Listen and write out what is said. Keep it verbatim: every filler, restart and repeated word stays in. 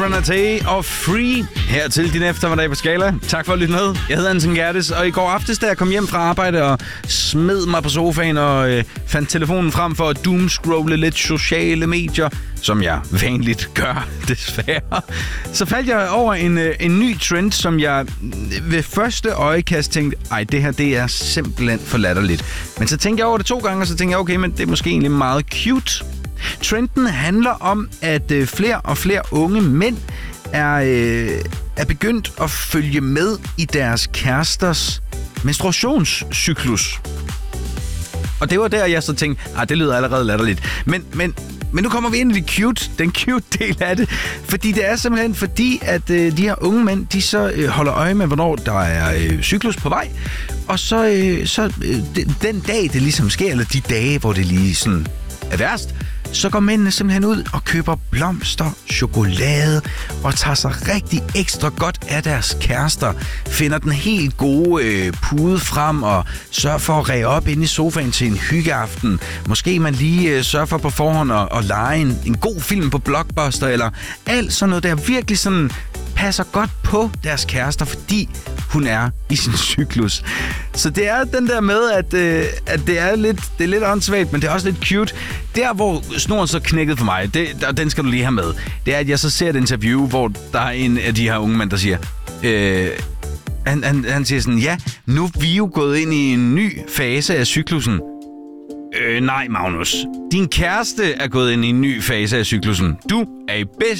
Renate og Free her til din eftermiddag på Skala. Tak for at lytte med. Jeg hedder Anton Gerdes, og i går aftes, da jeg kom hjem fra arbejde og smed mig på sofaen og øh, fandt telefonen frem for at doomscrolle lidt sociale medier, som jeg vanligt gør, desværre, så faldt jeg over en, øh, en ny trend, som jeg ved første øjekast tænkte, ej, det her, det er simpelthen for latterligt. Men så tænkte jeg over det to gange, og så tænkte jeg, okay, men det er måske egentlig meget cute. Trenden handler om, at øh, flere og flere unge mænd er, øh, er begyndt at følge med i deres kæresters menstruationscyklus. Og det var der, jeg så tænkte, ah, det lyder allerede latterligt. Men, men, men nu kommer vi ind i det cute, den cute del af det. Fordi det er simpelthen fordi, at øh, de her unge mænd, de så øh, holder øje med, hvornår der er øh, cyklus på vej. Og så, øh, så øh, den dag, det ligesom sker, eller de dage, hvor det lige sådan er værst, så går mændene simpelthen ud og køber blomster, chokolade og tager sig rigtig ekstra godt af deres kærester. Finder den helt gode øh, pude frem og sørger for at ræge op inde i sofaen til en hyggeaften. Måske man lige øh, sørger for på forhånd at, at lege en, en god film på Blockbuster eller alt sådan noget, der virkelig sådan passer godt på deres kærester, fordi hun er i sin cyklus. Så det er den der med, at, øh, at det er lidt, det er lidt åndssvagt, men det er også lidt cute. Der, hvor snoren så knækkede for mig, det, og den skal du lige have med, det er, at jeg så ser et interview, hvor der er en af de her unge mænd, der siger, øh, han, han, han siger sådan, ja, nu er vi jo gået ind i en ny fase af cyklusen. Øh, nej, Magnus. Din kæreste er gået ind i en ny fase af cyklusen. Du er i bedst